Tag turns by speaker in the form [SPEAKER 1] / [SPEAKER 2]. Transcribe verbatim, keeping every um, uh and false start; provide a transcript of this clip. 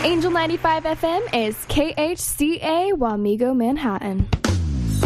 [SPEAKER 1] Angel ninety-five F M is K H C A Wamego, Manhattan.